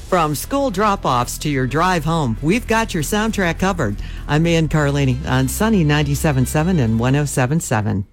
From school drop-offs to your drive home, we've got your soundtrack covered. I'm Ann Carlini on Sunny 97.7 and 107.7.